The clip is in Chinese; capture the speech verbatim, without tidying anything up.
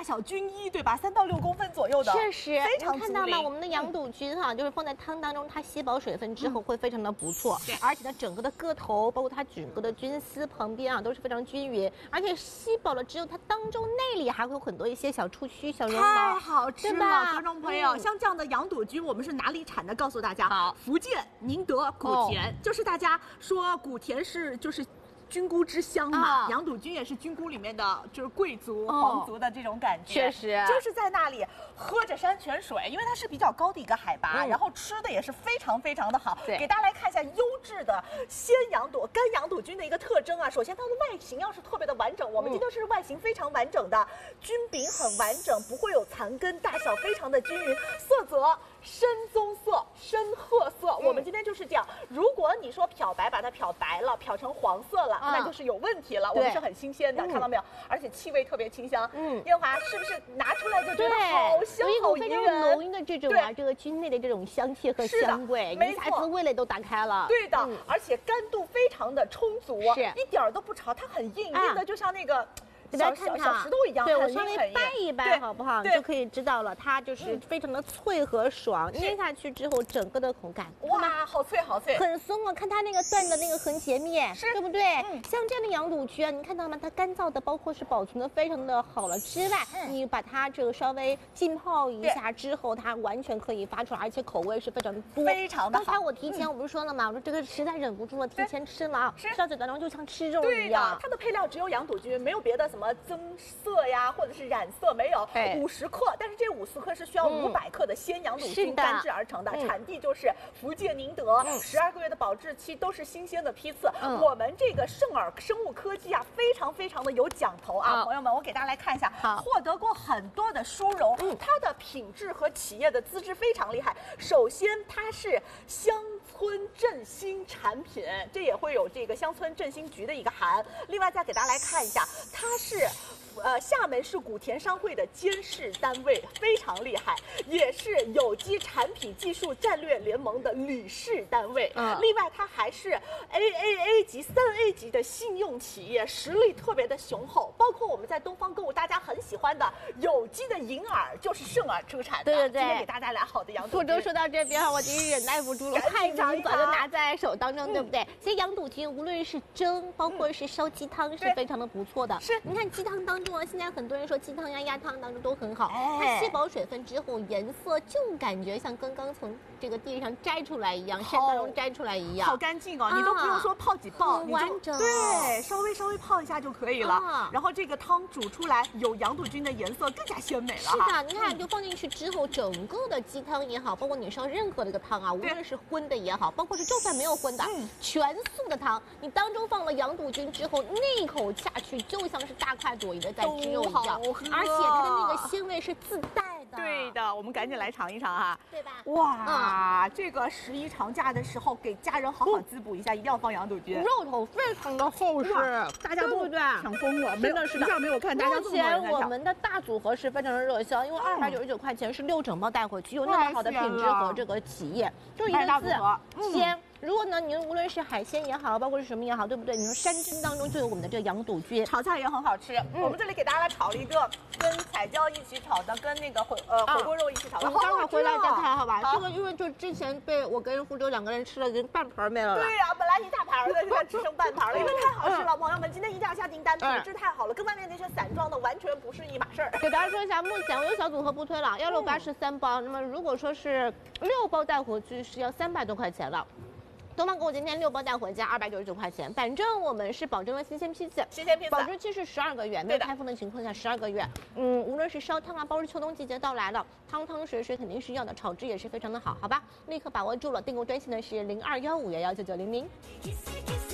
小均一，对吧？三到六公分左右的， 确实， 非常看到吗？我们的羊肚菌哈，就是放在汤当中，它吸饱水分之后会非常的不错， 对， 而且它整个的个头，包括它整个的菌丝旁边啊，都是非常均匀，而且吸饱了之后，它当中内里还会有很多一些小触须、小绒毛， 太好吃了，观众朋友， 嗯、 像这样的羊肚菌，我们是哪里产的？告诉大家， 好， 福建宁德古田，哦、就是大家说古田是就是。菌菇之乡嘛，羊肚菌也是菌菇里面的，就是贵族、皇族的这种感觉。 确实， 就是在那里喝着山泉水，因为它是比较高的一个海拔，然后吃的也是非常非常的好。给大家来看一下优质的鲜羊肚、干羊肚菌的一个特征啊。首先，它的外形要是特别的完整，我们今天是外形非常完整的，菌柄很完整，不会有残根，大小非常的均匀，色泽深棕色、深褐色。我们今天就是这样。如果你说漂白，把它漂白了，漂成黄色了。那就是有问题了，我们是很新鲜的，看到没有？而且气味特别清香。嗯，艳华是不是拿出来就觉得好香好宜人？ 非常浓郁的这种啊，这个菌类的这种香气和香味，一下子味蕾都打开了。 对的，而且干度非常的充足， 是一点都不潮，它很硬，硬的就像那个。小小小石头一样， 对我稍微掰一掰，好不好？你就可以知道了，它就是非常的脆和爽，捏下去之后整个的口感， 哇，好脆好脆， 很松啊！看它那个断的那个横截面，对不对？ 嗯， 像这样的羊肚菌啊，你看到吗？它干燥的，包括是保存的非常的好了之外，你把它这个稍微浸泡一下之后，它完全可以发出来，而且口味是非常多， 非常的好。 刚才我提前我不是说了吗？我说这个实在忍不住了，提前吃了啊，吃到嘴当中就像吃肉一样。 它的配料只有羊肚菌，没有别的什么增色呀，或者是染色没有，五十克，但是这五十克是需要五百克的鲜羊肚菌干制而成的，产地就是福建宁德，十二个月的保质期，都是新鲜的批次。我们这个圣尔生物科技啊，非常非常的有讲头啊，朋友们，我给大家来看一下，获得过很多的殊荣，它的品质和企业的资质非常厉害。首先，它是乡村振兴产品，这也会有这个乡村振兴局的一个函。另外，再给大家来看一下，它是。呃，厦门市古田商会的监事单位，非常厉害，也是有机产品技术战略联盟的理事单位。嗯，另外它还是 A A A 级、三 A 级的信用企业，实力特别的雄厚。包括我们在东方购物大家很喜欢的有机的银耳，就是圣耳出产的。 对对对， 今天给大家来好的羊肚菌。 福州说到这边，我真是忍耐不住了，太早就拿在手当中，对不对？其实羊肚菌无论是蒸，包括是烧鸡汤，是非常的不错的。 是， 你看鸡汤当中。现在很多人说鸡汤呀、鸭汤当中都很好，它吸饱水分之后，颜色就感觉像刚刚从这个地上摘出来一样，山当中摘出来一样， 好干净哦！你都不用说泡几泡， 很完整， 对，稍微稍微泡一下就可以了。然后这个汤煮出来有羊肚菌的颜色，更加鲜美了。 是的，你看就放进去之后，整个的鸡汤也好，包括你烧任何的一个汤啊，无论是荤的也好，包括是就算没有荤的，全素的汤，你当中放了羊肚菌之后，那一口下去就像是大快朵颐的在吃肉一样，而且它的那个鲜味是自带的。 对的，我们赶紧来尝一尝哈， 对吧？ 哇，嗯、这个十一长假的时候给家人好好滋补一下，嗯、一定要放羊肚菌， 肉头非常的厚实， 大家都对不对？ 抢疯了，真的是的，没有看大家目前我们的大组合是非常的热销，因为二百九十九块钱是六整包带回去，有那么好的品质和这个企业，就一个字鲜。如果呢，您无论是海鲜也好，包括是什么也好，对不对？你说山珍当中就有我们的这个羊肚菌， 炒菜也很好吃。嗯、我们这里给大家来炒了一个跟彩椒一起炒的，跟那个火呃火锅肉一起炒的。 我们待会儿回来再看，好吧？好这个因为就之前被我跟福州两个人吃了，跟半盘没了。 对呀、啊，本来一大盘的，现在只剩半盘了，因为太好吃了。朋友们，今天一定要下订单，品质太好了，跟外面那些散装的完全不是一码事儿。 给大家说一下，目前我有小组合不推了，幺六八是三包，那么如果说是六包带回去是要三百多块钱了。东方给我今天六包带回家，二百九十九块钱。反正我们是保证了新鲜批次， 新鲜批次， 保质期是十二个月，没有开封的情况下十二个月。嗯，无论是烧汤啊，包括秋冬季节到来了，汤汤水水肯定是要的，炒汁也是非常的好，好吧？立刻把握住了，订购专线呢是零二幺五幺幺九九零零。